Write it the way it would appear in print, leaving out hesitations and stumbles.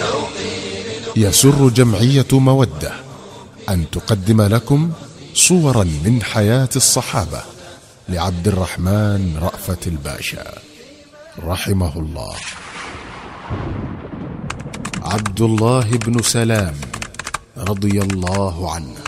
يسر جمعية مودة أن تقدم لكم صورا من حياة الصحابة لعبد الرحمن رأفت الباشا رحمه الله. عبد الله بن سلام رضي الله عنه